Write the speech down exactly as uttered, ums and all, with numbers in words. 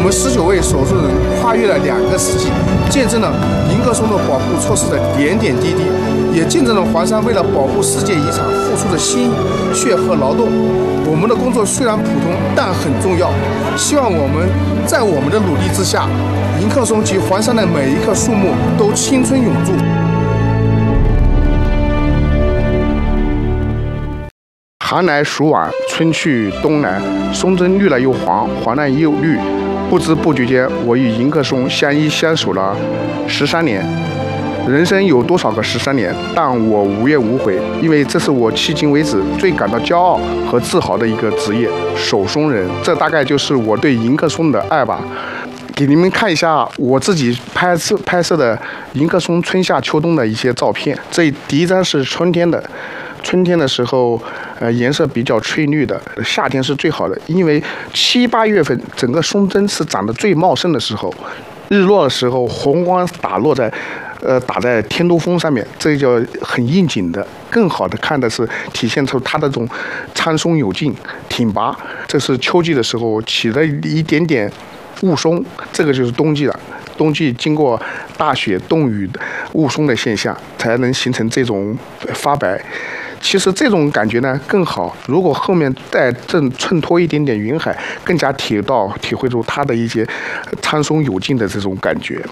们十九位手术人跨越了两个世纪，见证了迎客松的保护措施的点点滴滴，也见证了黄山为了保护世界遗产付出的心血和劳动。我们的工作虽然普通，但很重要。希望我们在我们的努力之下，迎客松及黄山的每一棵树木都青春永驻。寒来暑往，春去冬来，松针绿了又黄，黄了又绿。不知不觉间，我与迎客松相依相守了十三年。人生有多少个十三年？但我无怨无悔，因为这是我迄今为止最感到骄傲和自豪的一个职业——手松人。这大概就是我对迎客松的爱吧。给你们看一下我自己拍摄拍摄的迎客松春夏秋冬的一些照片。这第一张是春天的。春天的时候，呃，颜色比较翠绿的；夏天是最好的，因为七八月份整个松针是长得最茂盛的时候。日落的时候，红光打落在，呃，打在天都峰上面，这叫很应景的。更好的看的是体现出它的这种苍松有劲、挺拔。这是秋季的时候起了一点点雾凇，这个就是冬季了。冬季经过大雪、冻雨、雾凇的现象，才能形成这种发白。其实这种感觉呢更好，如果后面再正衬托一点点云海，更加体到体会出它的一些苍松有劲的这种感觉。